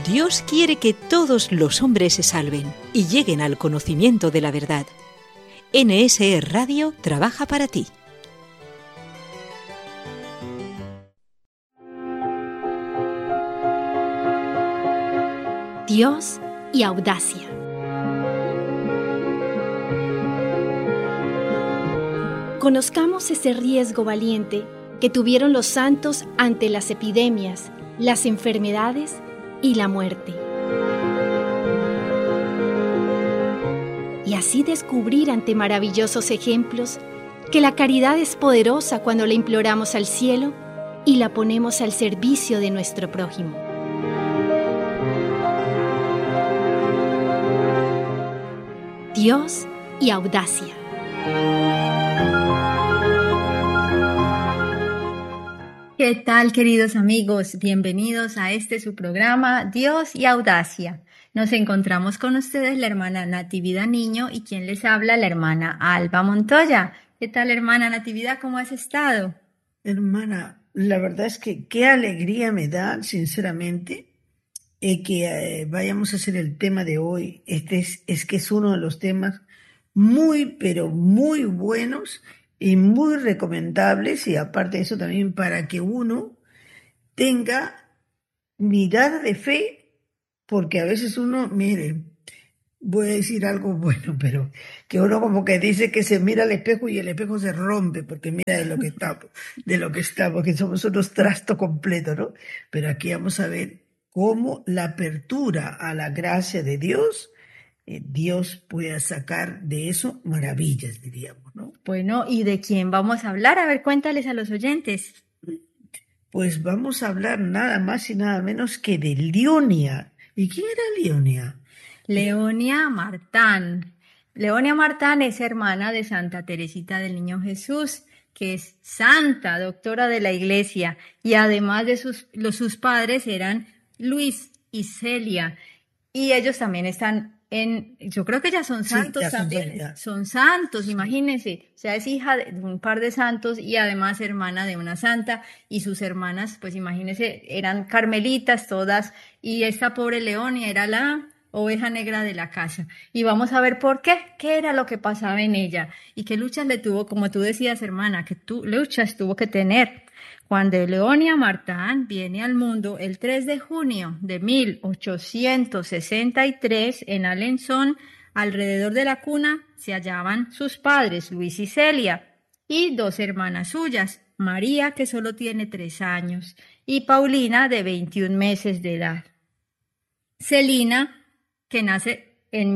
Dios quiere que todos los hombres se salven y lleguen al conocimiento de la verdad. NSE Radio trabaja para ti. Dios y audacia. Conozcamos ese riesgo valiente que tuvieron los santos ante las epidemias, las enfermedades y la muerte. Y así descubrir ante maravillosos ejemplos que la caridad es poderosa cuando la imploramos al cielo y la ponemos al servicio de nuestro prójimo. Dios y audacia. ¿Qué tal, queridos amigos? Bienvenidos a su programa Dios y audacia. Nos encontramos con ustedes la hermana Natividad Niño y quien les habla, la hermana Alba Montoya. ¿Qué tal, hermana Natividad? ¿Cómo has estado? Hermana, la verdad es que qué alegría me da, sinceramente, que vayamos a hacer el tema de hoy. Es que es uno de los temas muy, pero muy buenos y muy recomendables, y aparte de eso también para que uno tenga mirada de fe, porque a veces uno, mire, voy a decir algo bueno, pero que uno como que dice que se mira al espejo y el espejo se rompe porque mira de lo que estamos, que somos unos trastos completos, ¿no? Pero aquí vamos a ver cómo la apertura a la gracia de Dios, Dios puede sacar de eso maravillas, diríamos, ¿no? Bueno, ¿y de quién vamos a hablar? A ver, cuéntales a los oyentes. Pues vamos a hablar nada más y nada menos que de Leonia. ¿Y quién era Leonia? Leonia Martán. Leonia Martán es hermana de Santa Teresita del Niño Jesús, que es santa, doctora de la Iglesia, y además de sus padres eran Luis y Celia, y ellos también están yo creo que ya son santos, sí, también, son santos, imagínense, o sea, es hija de un par de santos y además hermana de una santa, y sus hermanas, pues imagínense, eran carmelitas todas, y esta pobre Leonia era la oveja negra de la casa, y vamos a ver por qué era lo que pasaba en ella, y qué luchas le tuvo, como tú decías, hermana, luchas tuvo que tener. Cuando Leonia Martán viene al mundo el 3 de junio de 1863 en Alençon, alrededor de la cuna se hallaban sus padres, Luis y Celia, y dos hermanas suyas, María, que solo tiene 3 años, y Paulina, de 21 meses de edad. Celina, que nace en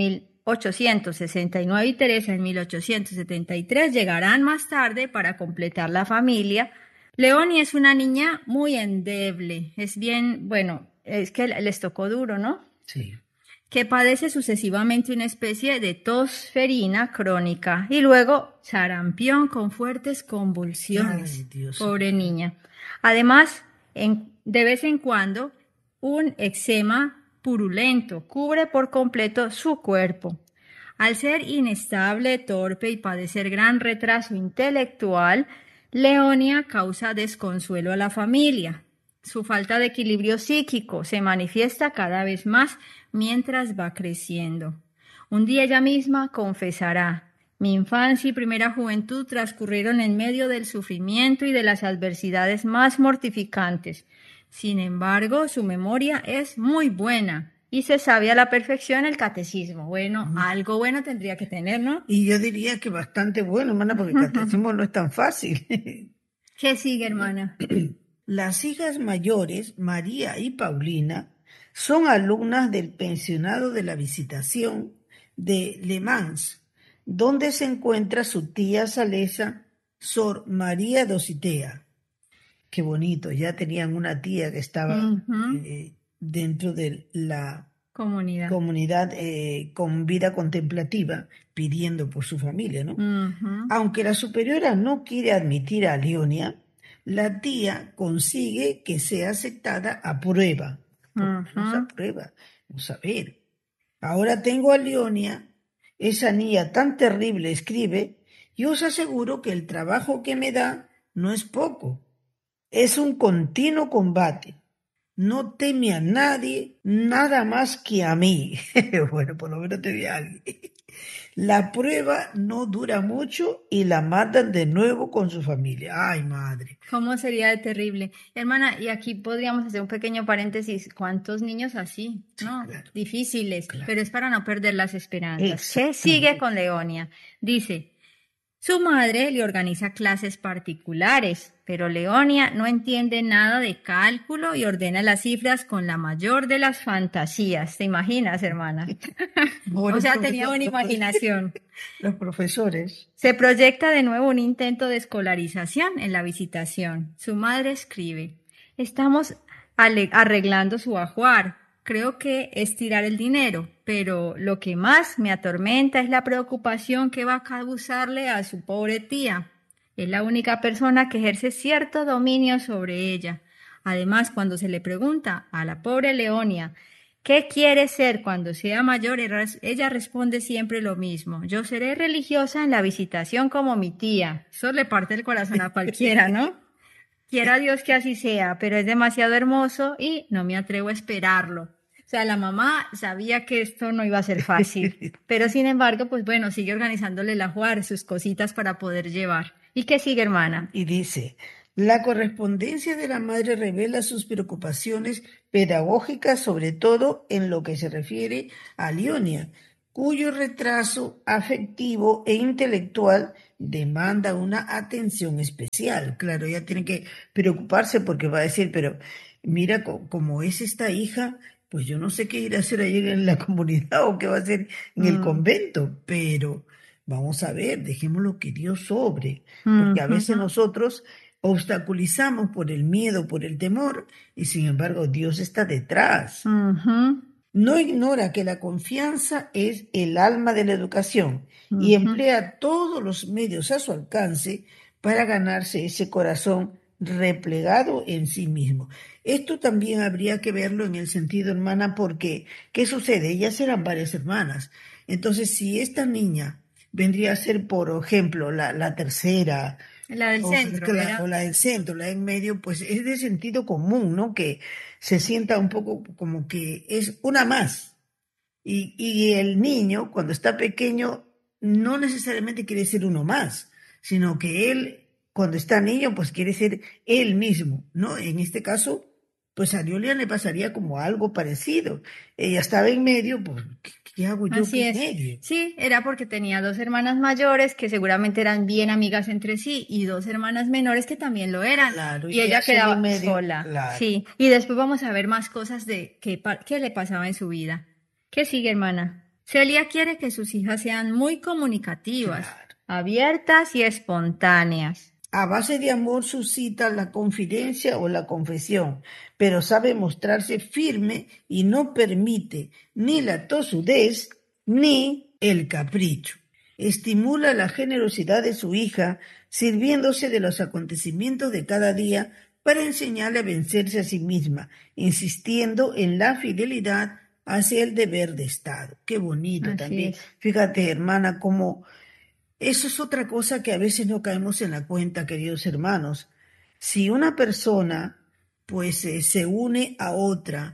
1869, y Teresa en 1873, llegarán más tarde para completar la familia. Leonia es una niña muy endeble, es que les tocó duro, ¿no? Sí. Que padece sucesivamente una especie de tos ferina crónica y luego sarampión con fuertes convulsiones. Ay, Dios. Pobre niña. Además, de vez en cuando, un eczema purulento cubre por completo su cuerpo. Al ser inestable, torpe y padecer gran retraso intelectual, Leonia causa desconsuelo a la familia. Su falta de equilibrio psíquico se manifiesta cada vez más mientras va creciendo. Un día ella misma confesará: mi infancia y primera juventud transcurrieron en medio del sufrimiento y de las adversidades más mortificantes. Sin embargo, su memoria es muy buena y se sabe a la perfección el catecismo. Bueno, algo bueno tendría que tener, ¿no? Y yo diría que bastante bueno, hermana, porque el catecismo no es tan fácil. ¿Qué sigue, hermana? Las hijas mayores, María y Paulina, son alumnas del pensionado de la Visitación de Le Mans, donde se encuentra su tía salesa, Sor María Dositea. Qué bonito, ya tenían una tía que estaba dentro de la comunidad con vida contemplativa, pidiendo por su familia, ¿no? Aunque la superiora no quiere admitir a Leonia, la tía consigue que sea aceptada a prueba. Vamos a prueba, vamos a ver. Ahora tengo a Leonia, esa niña tan terrible, escribe, y os aseguro que el trabajo que me da no es poco. Es un continuo combate. no teme a nadie nada más que a mí. Bueno, por lo menos teme a alguien. La prueba no dura mucho y la mandan de nuevo con su familia. Ay, madre. ¿Cómo sería de terrible? Hermana, y aquí podríamos hacer un pequeño paréntesis. ¿Cuántos niños así? ¿No? Claro. Difíciles, Claro. pero es para no perder las esperanzas. ¿Qué Exactamente. sigue con Leonia? Dice, su madre le organiza clases particulares, pero Leonia no entiende nada de cálculo y ordena las cifras con la mayor de las fantasías. ¿Te imaginas, hermana? O sea, tenía buena imaginación. Los profesores. Se proyecta de nuevo un intento de escolarización en la visitación. Su madre escribe, estamos arreglando su ajuar. Creo que es tirar el dinero, pero lo que más me atormenta es la preocupación que va a causarle a su pobre tía. Es la única persona que ejerce cierto dominio sobre ella. Además, cuando se le pregunta a la pobre Leonia ¿qué quiere ser cuando sea mayor? Ella responde siempre lo mismo. Yo seré religiosa en la visitación como mi tía. Eso le parte el corazón a cualquiera, ¿no? Quiera Dios que así sea, pero es demasiado hermoso y no me atrevo a esperarlo. O sea, la mamá sabía que esto no iba a ser fácil, pero sin embargo, pues bueno, sigue organizándole el ajuar, sus cositas para poder llevar. ¿Y qué sigue, hermana? Y dice, la correspondencia de la madre revela sus preocupaciones pedagógicas, sobre todo en lo que se refiere a Leonia, cuyo retraso afectivo e intelectual demanda una atención especial. Claro, ella tiene que preocuparse porque va a decir, pero mira, como es esta hija, pues yo no sé qué ir a hacer ahí en la comunidad o qué va a hacer en el convento, pero vamos a ver, dejémoslo que Dios sobre, porque a veces nosotros obstaculizamos por el miedo, por el temor, y sin embargo Dios está detrás. No ignora que la confianza es el alma de la educación y emplea todos los medios a su alcance para ganarse ese corazón replegado en sí mismo. Esto también habría que verlo en el sentido, hermana, porque, ¿qué sucede? Ellas eran varias hermanas. Entonces, si esta niña vendría a ser, por ejemplo, la tercera, La del centro, ¿verdad? o la del centro, la en medio, pues es de sentido común, ¿no? Que se sienta un poco como que es una más. Y el niño, cuando está pequeño, no necesariamente quiere ser uno más, sino que él, cuando está niño, pues quiere ser él mismo, ¿no? En este caso, pues a Leolia le pasaría como algo parecido. Ella estaba en medio, pues, ¿qué hago yo Así en es. medio? Sí, era porque tenía dos hermanas mayores que seguramente eran bien amigas entre sí y dos hermanas menores que también lo eran. Claro, Y ella quedaba en medio, sola. claro. Sí, y después vamos a ver más cosas de qué le pasaba en su vida. ¿Qué sigue, hermana? Celia quiere que sus hijas sean muy comunicativas, Claro. abiertas y espontáneas. A base de amor suscita la confidencia o la confesión, pero sabe mostrarse firme y no permite ni la tosudez ni el capricho. Estimula la generosidad de su hija, sirviéndose de los acontecimientos de cada día para enseñarle a vencerse a sí misma, insistiendo en la fidelidad hacia el deber de Estado. Qué bonito Así también. es. Fíjate, hermana, cómo eso es otra cosa que a veces no caemos en la cuenta, queridos hermanos. Si una persona, pues, se une a otra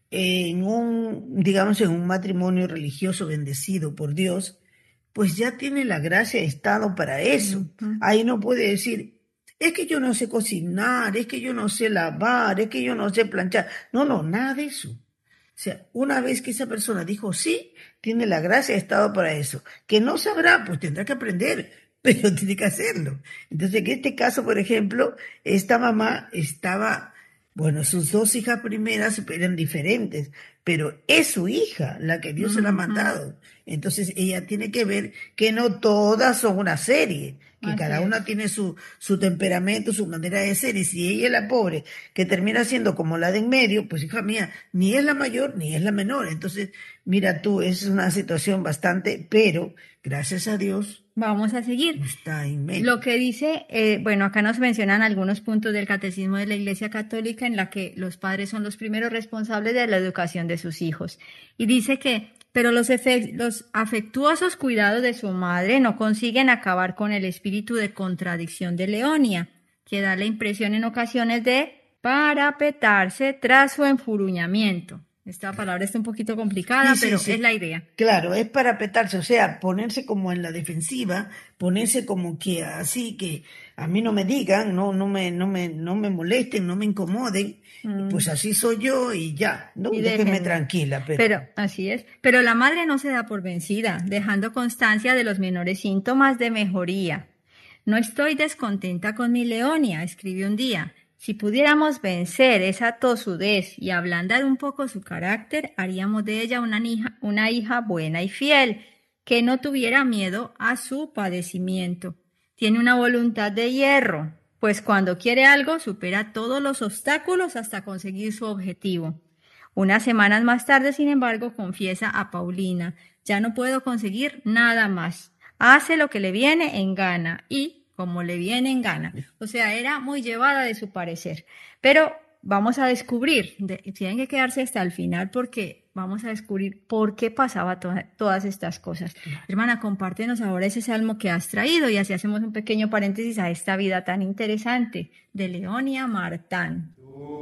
en digamos, en un matrimonio religioso bendecido por Dios, pues ya tiene la gracia de Estado para eso. Ahí no puede decir, es que yo no sé cocinar, es que yo no sé lavar, es que yo no sé planchar. No, nada de eso. O sea, una vez que esa persona dijo sí, tiene la gracia de Estado para eso. Que no sabrá, pues tendrá que aprender, pero tiene que hacerlo. Entonces, en este caso, por ejemplo, esta mamá estaba, bueno, sus dos hijas primeras eran diferentes, pero es su hija la que Dios se la ha mandado. Entonces, ella tiene que ver que no todas son una serie, que Así cada es. una tiene su temperamento, su manera de ser, y si ella es la pobre, que termina siendo como la de en medio, pues hija mía, ni es la mayor ni es la menor. Entonces, mira tú, es una situación bastante, pero gracias a Dios Vamos a seguir. está en medio. Lo que dice, bueno, acá nos mencionan algunos puntos del Catecismo de la Iglesia Católica en la que los padres son los primeros responsables de la educación de sus hijos. Y dice que, pero los afectuosos cuidados de su madre no consiguen acabar con el espíritu de contradicción de Leonia, que da la impresión en ocasiones de parapetarse tras su enfurruñamiento. Esta palabra está un poquito complicada, Sí, pero sí. es la idea. Claro, es parapetarse, o sea, ponerse como en la defensiva, ponerse como que así que a mí no me digan, no me molesten, no me incomoden, pues así soy yo y ya, ¿no? Y Déjenme déjenme. tranquila, Pero así es. Pero la madre no se da por vencida, dejando constancia de los menores síntomas de mejoría. No estoy descontenta con mi Leonia, escribió un día. Si pudiéramos vencer esa tosudez y ablandar un poco su carácter, haríamos de ella una hija buena y fiel, que no tuviera miedo a su padecimiento. Tiene una voluntad de hierro, pues cuando quiere algo supera todos los obstáculos hasta conseguir su objetivo. Unas semanas más tarde, sin embargo, confiesa a Paulina, ya no puedo conseguir nada más. Hace lo que le viene en gana y como le viene en gana. O sea, era muy llevada de su parecer. Pero vamos a descubrir, tienen que quedarse hasta el final porque vamos a descubrir por qué pasaba todas estas cosas. Hermana, compártenos ahora ese salmo que has traído y así hacemos un pequeño paréntesis a esta vida tan interesante de Leonia Martán.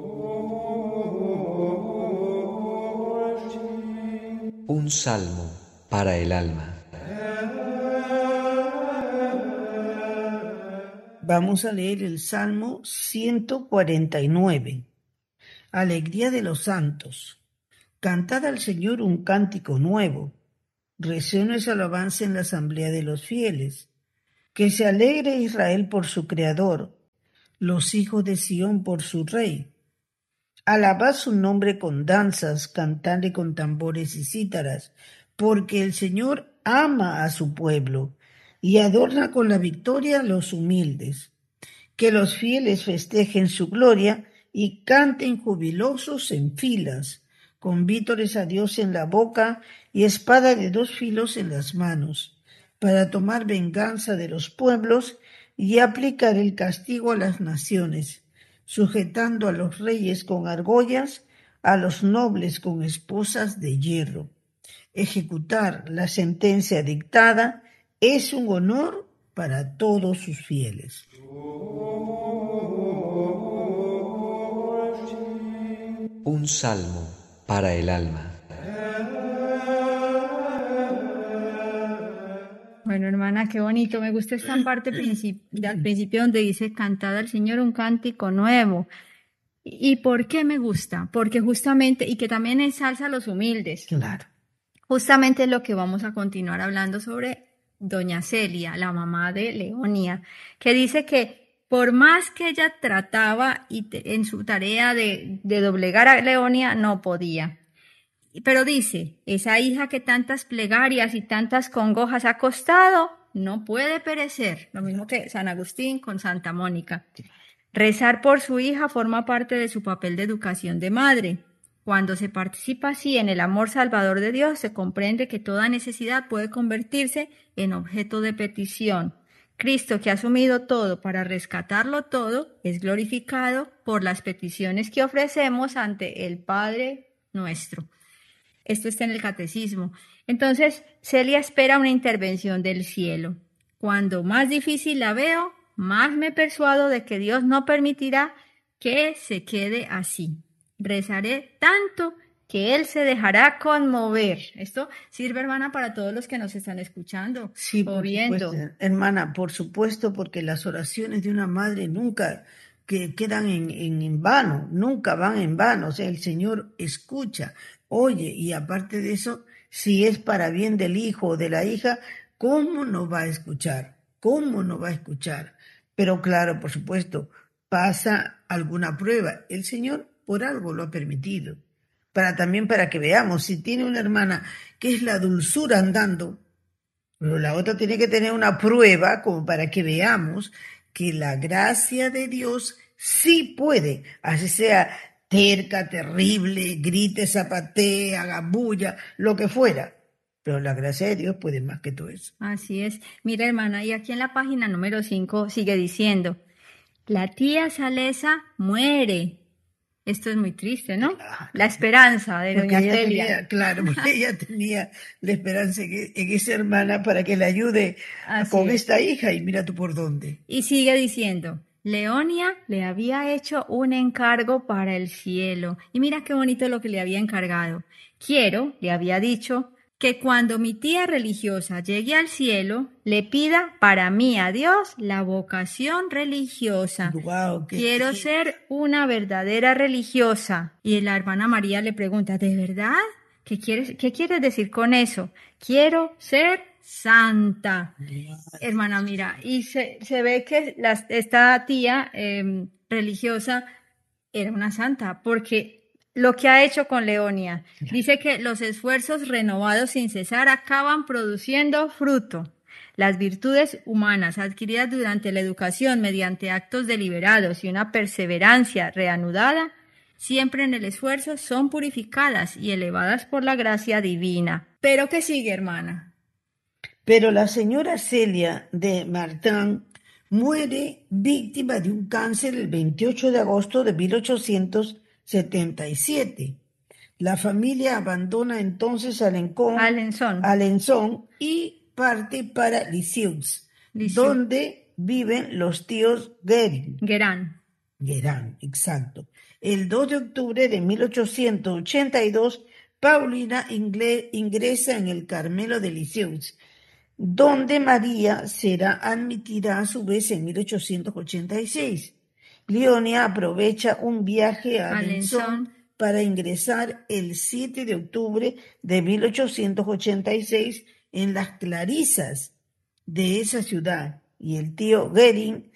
Un salmo para el alma. Vamos a leer el Salmo 149. Alegría de los santos. Cantad al Señor un cántico nuevo. Resuene su alabanza en la asamblea de los fieles. Que se alegre Israel por su Creador, los hijos de Sión por su Rey. Alabad su nombre con danzas, cantadle con tambores y cítaras, porque el Señor ama a su pueblo y adorna con la victoria a los humildes. Que los fieles festejen su gloria y canten jubilosos en filas, con vítores a Dios en la boca y espada de dos filos en las manos, para tomar venganza de los pueblos y aplicar el castigo a las naciones, sujetando a los reyes con argollas, a los nobles con esposas de hierro. Ejecutar la sentencia dictada es un honor para todos sus fieles. Un salmo para el alma. Bueno, hermana, qué bonito. Me gusta esta parte al principio donde dice cantad al Señor un cántico nuevo. ¿Y por qué me gusta? Porque justamente, y que también ensalza a los humildes. Claro. Justamente es lo que vamos a continuar hablando sobre doña Celia, la mamá de Leonia, que dice que por más que ella trataba en su tarea de doblegar a Leonia, no podía. Pero dice, esa hija que tantas plegarias y tantas congojas ha costado, no puede perecer. Lo mismo que San Agustín con Santa Mónica. Rezar por su hija forma parte de su papel de educación de madre. Cuando se participa así en el amor salvador de Dios, se comprende que toda necesidad puede convertirse en objeto de petición. Cristo, que ha asumido todo para rescatarlo todo, es glorificado por las peticiones que ofrecemos ante el Padre nuestro. Esto está en el catecismo. Entonces, Celia espera una intervención del cielo. Cuando más difícil la veo, más me persuado de que Dios no permitirá que se quede así. Rezaré tanto que Él se dejará conmover. Esto sirve, hermana, para todos los que nos están escuchando Sí, o por viendo. supuesto, hermana, por supuesto, porque las oraciones de una madre nunca quedan en vano, nunca van en vano. O sea, el Señor escucha, oye, y aparte de eso, si es para bien del hijo o de la hija, ¿cómo no va a escuchar? ¿Cómo no va a escuchar? Pero claro, por supuesto, pasa alguna prueba. El Señor por algo lo ha permitido. También para que veamos, si tiene una hermana que es la dulzura andando, pero la otra tiene que tener una prueba como para que veamos que la gracia de Dios sí puede, así sea terca, terrible, grite, zapatee, haga bulla, lo que fuera. Pero la gracia de Dios puede más que todo eso. Así es. Mira, hermana, y aquí en la página número 5 sigue diciendo, la tía Salesa muere. Esto es muy triste, ¿no? Claro. La esperanza de Porque doña ella Celia. tenía, claro, porque ella tenía la esperanza en esa hermana para que le ayude Así con es. esta hija y mira tú por dónde. Y sigue diciendo, Leonia le había hecho un encargo para el cielo. Y mira qué bonito lo que le había encargado. Quiero, le había dicho, que cuando mi tía religiosa llegue al cielo, le pida para mí a Dios la vocación religiosa. Wow, Quiero ser una verdadera religiosa. Y la hermana María le pregunta, ¿de verdad? ¿Qué quieres decir con eso? Quiero ser santa. Hermana, mira, y se ve que esta tía religiosa era una santa, porque lo que ha hecho con Leonia, dice que los esfuerzos renovados sin cesar acaban produciendo fruto. Las virtudes humanas adquiridas durante la educación mediante actos deliberados y una perseverancia reanudada, siempre en el esfuerzo son purificadas y elevadas por la gracia divina. ¿Pero qué sigue, hermana? Pero la señora Celia de Martin muere víctima de un cáncer el 28 de agosto de 1877. La familia abandona entonces Alençon y parte para Lisieux, donde viven los tíos Guérin. Guérin, exacto. El 2 de octubre de 1882, Paulina ingresa en el Carmelo de Lisieux, donde María será admitida a su vez en 1886. Leonia aprovecha un viaje a Alençon para ingresar el 7 de octubre de 1886 en las Clarisas de esa ciudad, y el tío Guérin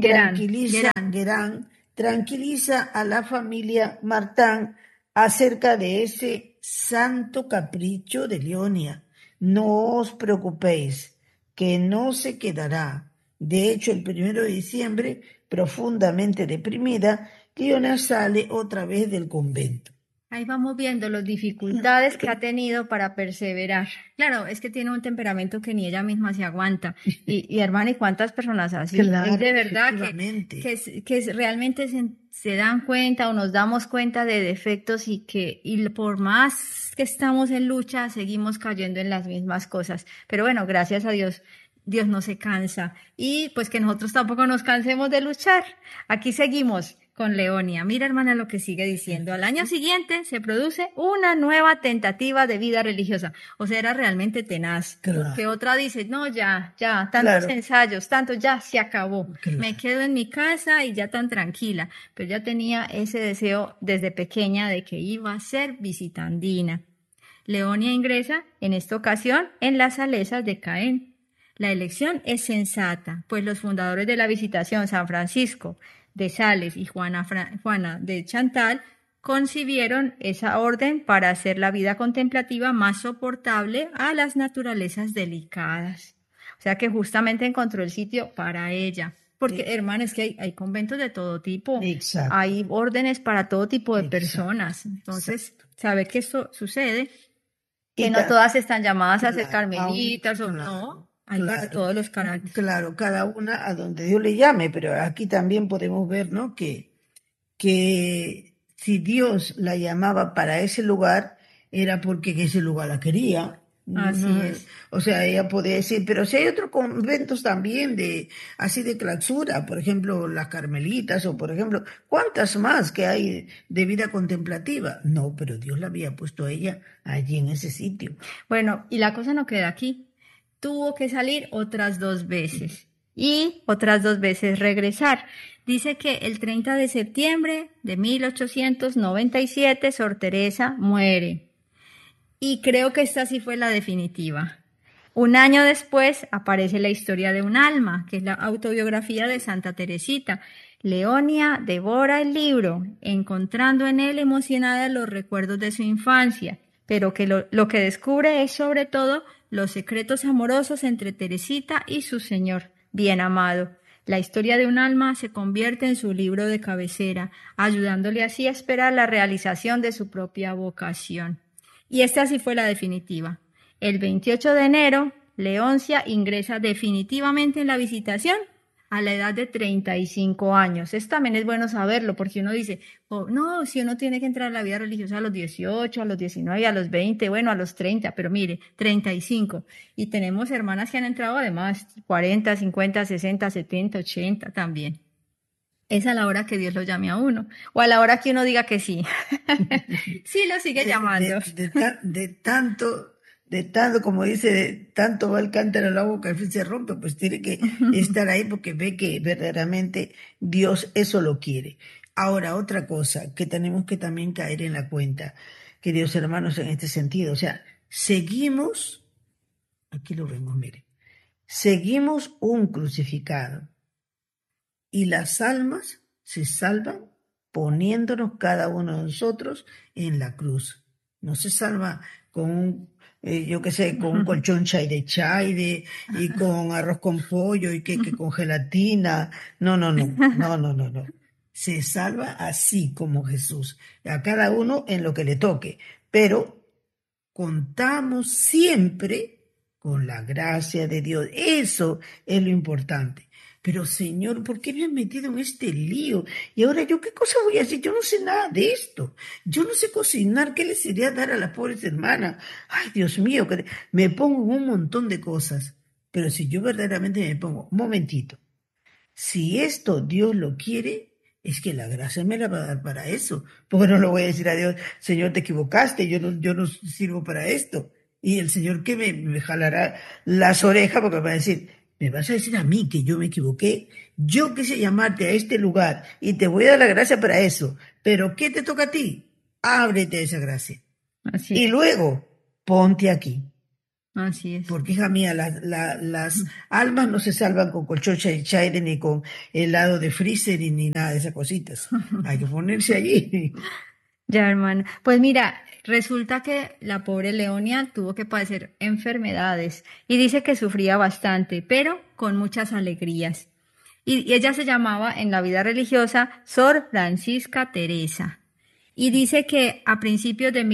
tranquiliza a la familia Martin acerca de ese santo capricho de Leonia. No os preocupéis, que no se quedará. De hecho, el 1 de diciembre, profundamente deprimida, Leonia sale otra vez del convento. Ahí vamos viendo las dificultades que ha tenido para perseverar. Claro, es que tiene un temperamento que ni ella misma se aguanta. Y hermana, ¿y cuántas personas así? Claro, es de verdad que realmente se dan cuenta o nos damos cuenta de defectos y por más que estamos en lucha, seguimos cayendo en las mismas cosas. Pero bueno, gracias a Dios, Dios no se cansa. Y pues que nosotros tampoco nos cansemos de luchar. Aquí seguimos con Leonia. Mira, hermana, lo que sigue diciendo. Al año siguiente se produce una nueva tentativa de vida religiosa. O sea, era realmente tenaz. Claro. Porque otra dice, no, ya, tantos ensayos, ya se acabó. Claro. Me quedo en mi casa y ya tan tranquila. Pero ya tenía ese deseo desde pequeña de que iba a ser visitandina. Leonia ingresa, en esta ocasión, en las Salesas de Caen. La elección es sensata, pues los fundadores de la Visitación, San Francisco de Sales y Juana de Chantal, concibieron esa orden para hacer la vida contemplativa más soportable a las naturalezas delicadas. O sea que justamente encontró el sitio para ella. Porque, hermano, es que hay conventos de todo tipo. Exacto. Hay órdenes para todo tipo de personas. Entonces, sabe que esto sucede, que no todas están llamadas a ser carmelitas o no. Hay para todos los caracteres. Claro, cada una a donde Dios le llame, pero aquí también podemos ver, ¿no? Que si Dios la llamaba para ese lugar, era porque ese lugar la quería. Así es. O sea, ella podía decir, pero si hay otros conventos también así de clausura, por ejemplo, las carmelitas, o por ejemplo, ¿cuántas más que hay de vida contemplativa? No, pero Dios la había puesto a ella allí en ese sitio. Bueno, y la cosa no queda aquí. Tuvo que salir otras 2 veces y otras 2 veces regresar. Dice que el 30 de septiembre de 1897 Sor Teresa muere. Y creo que esta sí fue la definitiva. Un año después aparece la historia de un alma, que es la autobiografía de Santa Teresita. Leonia devora el libro, encontrando en él emocionada los recuerdos de su infancia, pero que lo que descubre es sobre todo los secretos amorosos entre Teresita y su Señor bien amado. La historia de un alma se convierte en su libro de cabecera, ayudándole así a esperar la realización de su propia vocación. Y esta sí fue la definitiva. El 28 de enero, Leoncia ingresa definitivamente en la Visitación a la edad de 35 años. Esto también es bueno saberlo, porque uno dice, no, si uno tiene que entrar a la vida religiosa a los 18, a los 19, a los 20, bueno, a los 30, pero mire, 35. Y tenemos hermanas que han entrado además 40, 50, 60, 70, 80 también. Es a la hora que Dios lo llame a uno, o a la hora que uno diga que sí. Sí, lo sigue llamando. De tanto, como dice, de tanto va el cántaro al agua que al fin se rompe, pues tiene que estar ahí porque ve que verdaderamente Dios eso lo quiere. Ahora, otra cosa que tenemos que también caer en la cuenta, queridos hermanos, en este sentido, o sea, seguimos, aquí lo vemos, mire, seguimos un crucificado y las almas se salvan poniéndonos cada uno de nosotros en la cruz. No se salva con yo qué sé, con un colchón chaire y con arroz con pollo y que con gelatina. No, no, no, no, no, no, no. Se salva así como Jesús, a cada uno en lo que le toque, pero contamos siempre con la gracia de Dios. Eso es lo importante. Pero Señor, ¿por qué me has metido en este lío? Y ahora yo, ¿qué cosa voy a hacer? Yo no sé nada de esto. Yo no sé cocinar. ¿Qué les iría a dar a las pobres hermanas? Ay, Dios mío, que me pongo en un montón de cosas. Pero si yo verdaderamente me pongo, un momentito, si esto Dios lo quiere, es que la gracia me la va a dar para eso. Porque no le voy a decir a Dios, Señor, te equivocaste, yo no sirvo para esto. Y el Señor que me jalará las orejas porque me va a decir, ¿me vas a decir a mí que yo me equivoqué? Yo quise llamarte a este lugar y te voy a dar la gracia para eso. Pero ¿qué te toca a ti? Ábrete a esa gracia. Así Y es. luego, ponte aquí. Así es. Porque, hija mía, las almas no se salvan con colchón chaire ni con helado de freezer y ni nada de esas cositas. Hay que ponerse allí. Ya, hermana. Pues mira, resulta que la pobre Leonia tuvo que padecer enfermedades y dice que sufría bastante, pero con muchas alegrías. Y ella se llamaba en la vida religiosa Sor Francisca Teresa. Y dice que a principios de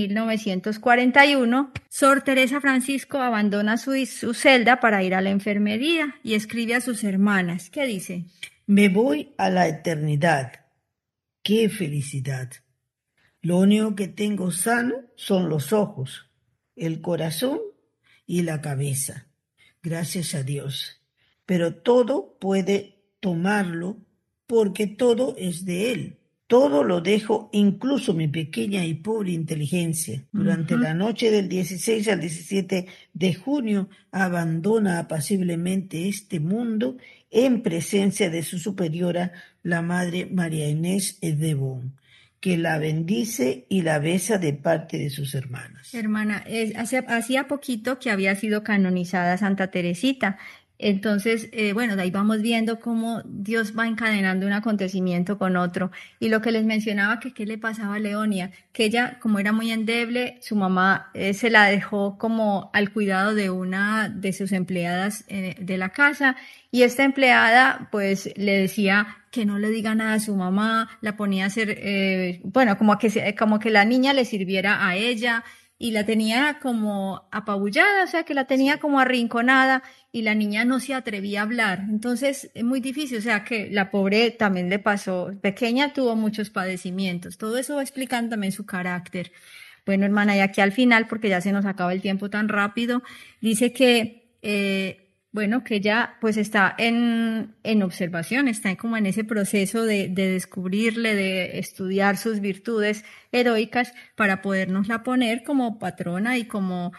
1941, Sor Teresa Francisco abandona su celda para ir a la enfermería y escribe a sus hermanas. ¿Qué dice? Me voy a la eternidad. ¡Qué felicidad! Lo único que tengo sano son los ojos, el corazón y la cabeza. Gracias a Dios. Pero todo puede tomarlo porque todo es de Él. Todo lo dejo, incluso mi pequeña y pobre inteligencia. Durante la noche del 16 al 17 de junio abandona apaciblemente este mundo en presencia de su superiora, la Madre María Inés de Bon, que la bendice y la besa de parte de sus hermanas. Hermana, hacía poquito que había sido canonizada Santa Teresita. Entonces, bueno, de ahí vamos viendo cómo Dios va encadenando un acontecimiento con otro. Y lo que les mencionaba, que qué le pasaba a Leonia, que ella, como era muy endeble, su mamá se la dejó como al cuidado de una de sus empleadas de la casa. Y esta empleada, pues, le decía que no le diga nada a su mamá, la ponía a hacer, bueno, como que la niña le sirviera a ella. Y la tenía como apabullada, o sea, que la tenía como arrinconada y la niña no se atrevía a hablar. Entonces, es muy difícil, o sea, que la pobre también le pasó, pequeña tuvo muchos padecimientos. Todo eso va explicando también su carácter. Bueno, hermana, y aquí al final, porque ya se nos acaba el tiempo tan rápido, dice que, bueno, que ella pues está en observación, está como en ese proceso de descubrirle, de estudiar sus virtudes heroicas para podernosla poner como patrona y como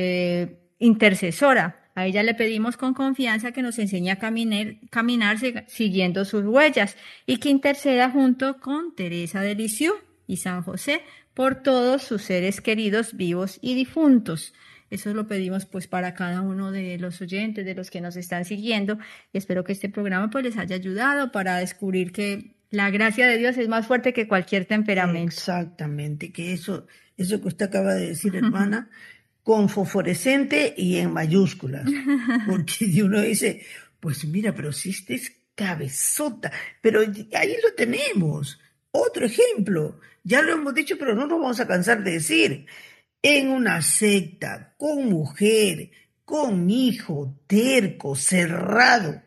intercesora. A ella le pedimos con confianza que nos enseñe a caminar siguiendo sus huellas y que interceda junto con Teresa de Lisieux y San José por todos sus seres queridos vivos y difuntos. Eso lo pedimos pues para cada uno de los oyentes, de los que nos están siguiendo. Y espero que este programa pues les haya ayudado para descubrir que la gracia de Dios es más fuerte que cualquier temperamento. Exactamente, que eso que usted acaba de decir, hermana, con fosforescente y en mayúsculas. Porque uno dice, pues mira, pero si este es cabezota, pero ahí lo tenemos. Otro ejemplo, ya lo hemos dicho, pero no nos vamos a cansar de decir. En una secta, con mujer, con hijo, terco, cerrado.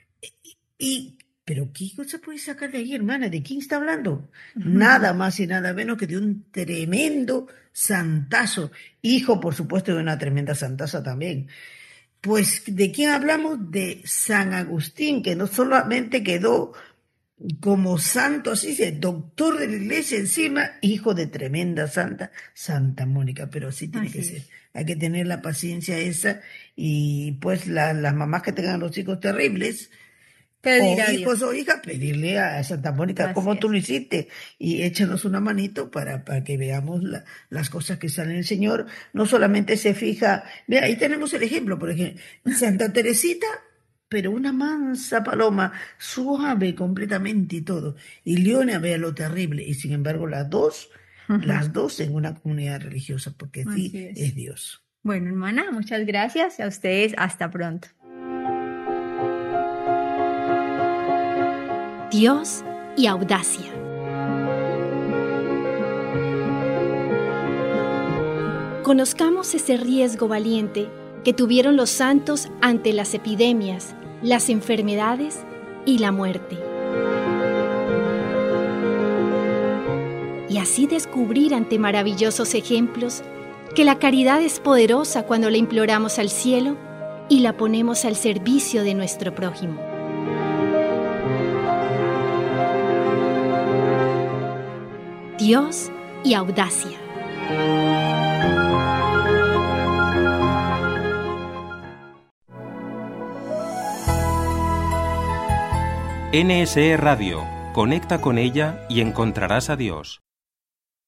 ¿Pero qué cosa puede sacar de ahí, hermana? ¿De quién está hablando? Nada más y nada menos que de un tremendo santazo. Hijo, por supuesto, de una tremenda santaza también. Pues, ¿de quién hablamos? De San Agustín, que no solamente quedó como santo, así dice, doctor de la iglesia, encima, hijo de tremenda santa, Santa Mónica, pero así tiene que ser. Hay que tener la paciencia esa, y pues las mamás que tengan los hijos terribles, Pedir o a hijos Dios. o hijas, pedirle a Santa Mónica Así como tú es. lo hiciste, y échanos una manito para que veamos las cosas que salen el Señor. No solamente se fija, mira, ahí tenemos el ejemplo, por ejemplo, Santa Teresita, pero una mansa paloma, suave completamente y todo, y Leona vea lo terrible, y sin embargo las dos en una comunidad religiosa, porque Así sí es. es Dios. Bueno, hermana, muchas gracias. A ustedes, hasta pronto. Dios y audacia. Conozcamos ese riesgo valiente que tuvieron los santos ante las epidemias, las enfermedades y la muerte. Y así descubrir ante maravillosos ejemplos que la caridad es poderosa cuando la imploramos al cielo y la ponemos al servicio de nuestro prójimo. Dios y audacia. NSE Radio. Conecta con ella y encontrarás a Dios.